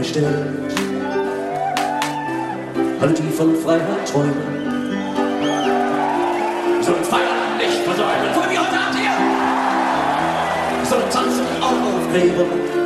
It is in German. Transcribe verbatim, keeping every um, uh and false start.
stellen. Alle, die von Freiheit träumen, sollen feiern, nicht versäumen, so wie heute Abend hier. Sollen tanzen, auch auf Gräbern,